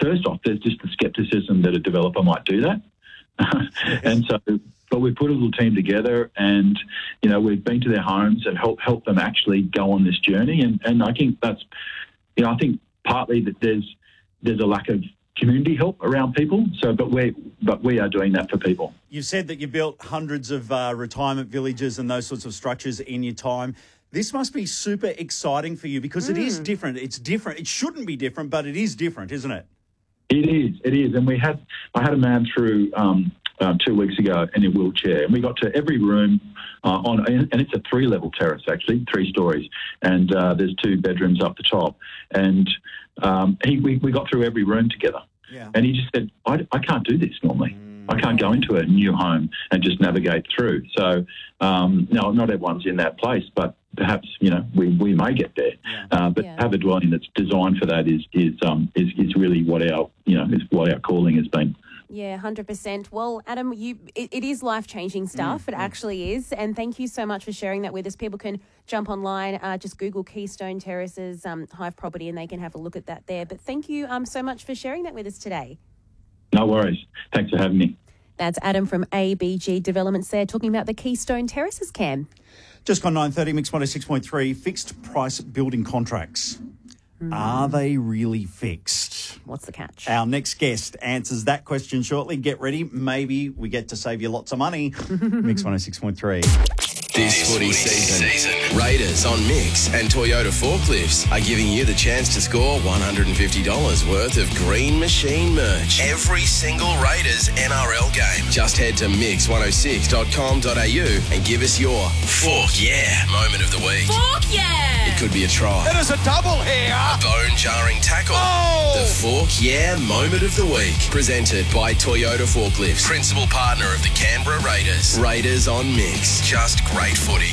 first off, there's just the scepticism that a developer might do that. And so, but we've put a little team together and, we've been to their homes and help them actually go on this journey. And I think that's, I think partly that there's a lack of community help around people. So, but we are doing that for people. You said that you built hundreds of retirement villages and those sorts of structures in your time. This must be super exciting for you because it is different. It's different. It shouldn't be different, but it is different, isn't it? It is. And I had a man through 2 weeks ago in a wheelchair, and we got to every room and it's a 3-level terrace, actually, 3 stories, and there's 2 bedrooms up the top. And we got through every room together. Yeah. And he just said, I can't do this normally. I can't go into a new home and just navigate through. So, no, not everyone's in that place, but perhaps, we may get there. Yeah. But have a dwelling that's designed for that is really what our calling has been. Yeah, 100%. Well, Adam, it is life-changing stuff. It actually is. And thank you so much for sharing that with us. People can jump online, just Google Keystone Terraces Hive property, and they can have a look at that there. But thank you so much for sharing that with us today. No worries. Thanks for having me. That's Adam from ABG Developments there talking about the Keystone Terraces, Cam. Just gone 9:30, Mix 106.3, fixed price building contracts. Are they really fixed? What's the catch? Our next guest answers that question shortly. Get ready. Maybe we get to save you lots of money. Mix 106.3. This footy season, Raiders on Mix and Toyota Forklifts are giving you the chance to score $150 worth of Green Machine merch every single Raiders NRL game. Just head to mix106.com.au and give us your Fork Yeah moment of the week. Fork Yeah! It could be a try. It is a double here. A bone-jarring tackle. Oh! The Fork Yeah moment of the week. Presented by Toyota Forklifts, principal partner of the Canberra Raiders. Raiders on Mix. Just great footy.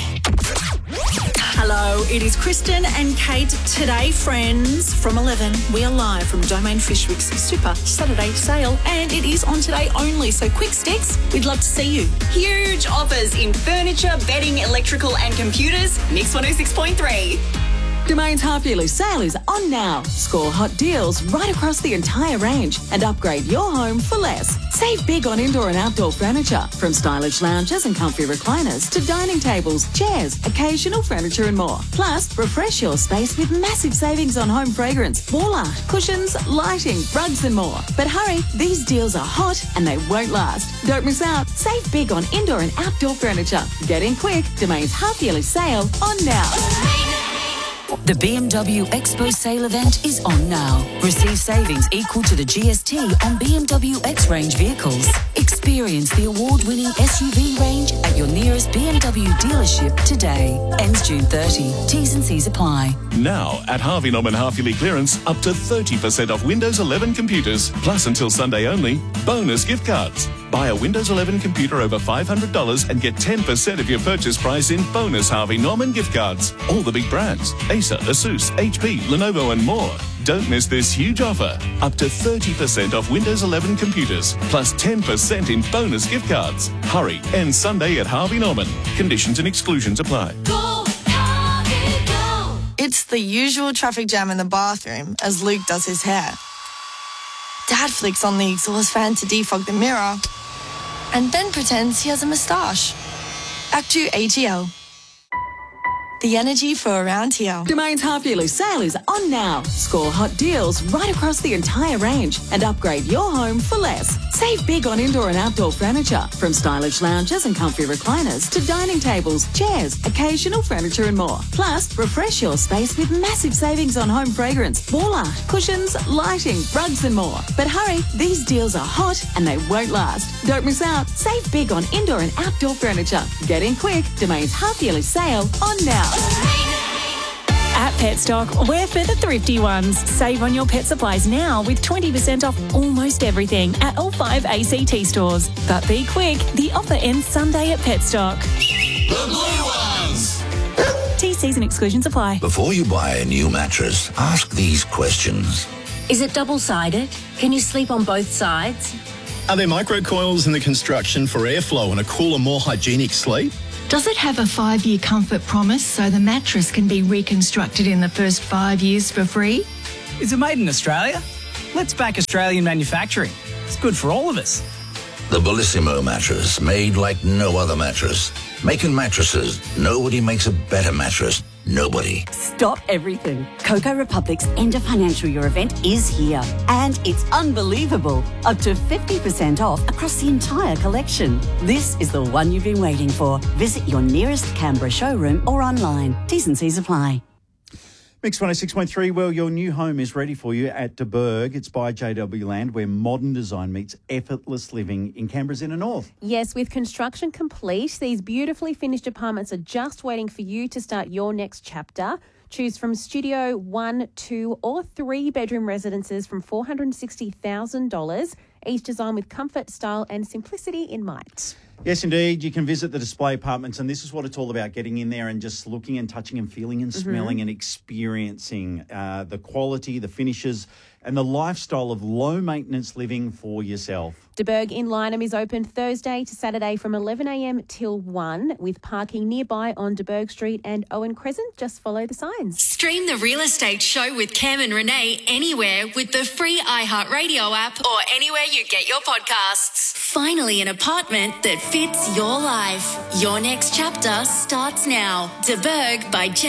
Hello, it is Kristen and Kate. Today, friends, from 11, we are live from Domain Fishwick's Super Saturday Sale, and it is on today only, so quick sticks, we'd love to see you. Huge offers in furniture, bedding, electrical and computers. Mix 106.3. Domain's half-yearly sale is on now. Score hot deals right across the entire range and upgrade your home for less. Save big on indoor and outdoor furniture, from stylish lounges and comfy recliners to dining tables, chairs, occasional furniture and more. Plus, refresh your space with massive savings on home fragrance, wall art, cushions, lighting, rugs and more. But hurry, these deals are hot and they won't last. Don't miss out. Save big on indoor and outdoor furniture. Get in quick. Domain's half-yearly sale on now. The BMW Expo sale event is on now. Receive savings equal to the GST on BMW X range vehicles. Experience the award-winning SUV range at your nearest BMW dealership today. Ends June 30. T's and C's apply. Now, at Harvey Norman half-yearly clearance, up to 30% off Windows 11 computers. Plus, until Sunday only, bonus gift cards. Buy a Windows 11 computer over $500 and get 10% of your purchase price in bonus Harvey Norman gift cards. All the big brands: Acer, Asus, HP, Lenovo and more. Don't miss this huge offer. Up to 30% off Windows 11 computers, plus 10% in bonus gift cards. Hurry, ends Sunday at Harvey Norman. Conditions and exclusions apply. Go, Harvey, go! It's the usual traffic jam in the bathroom as Luke does his hair. Dad flicks on the exhaust fan to defog the mirror and then pretends he has a moustache. Act 2 ATL. The energy for around here. Domain's half-yearly sale is on now. Score hot deals right across the entire range and upgrade your home for less. Save big on indoor and outdoor furniture, from stylish lounges and comfy recliners to dining tables, chairs, occasional furniture and more. Plus, refresh your space with massive savings on home fragrance, wall art, cushions, lighting, rugs and more. But hurry, these deals are hot and they won't last. Don't miss out. Save big on indoor and outdoor furniture. Get in quick. Domain's half-yearly sale on now. At Petstock, we're for the thrifty ones. Save on your pet supplies now with 20% off almost everything at all 5 ACT stores. But be quick, the offer ends Sunday at Petstock. The blue ones. TCs and exclusions apply. Before you buy a new mattress, ask these questions. Is it double-sided? Can you sleep on both sides? Are there microcoils in the construction for airflow and a cooler, more hygienic sleep? Does it have a 5-year comfort promise so the mattress can be reconstructed in the first 5 years for free? Is it made in Australia? Let's back Australian manufacturing. It's good for all of us. The Bellissimo mattress, made like no other mattress. Making mattresses, nobody makes a better mattress. Nobody. Stop everything. Coco Republic's end of financial year event is here. And it's unbelievable. Up to 50% off across the entire collection. This is the one you've been waiting for. Visit your nearest Canberra showroom or online. T's and C's apply. Mix 106.3, well, your new home is ready for you at De Burg. It's by JW Land, where modern design meets effortless living in Canberra's inner north. Yes, with construction complete, these beautifully finished apartments are just waiting for you to start your next chapter. Choose from studio 1, 2 or 3 bedroom residences from $460,000, each designed with comfort, style and simplicity in mind. Yes, indeed. You can visit the display apartments, and this is what it's all about, getting in there and just looking and touching and feeling and smelling and experiencing the quality, the finishes and the lifestyle of low-maintenance living for yourself. De Burg in Lyneham is open Thursday to Saturday from 11am till 1, with parking nearby on De Burg Street and Owen Crescent. Just follow the signs. Stream the Real Estate Show with Cam and Renee anywhere with the free iHeartRadio app or anywhere you get your podcasts. Finally, an apartment that fits your life. Your next chapter starts now. De Burg by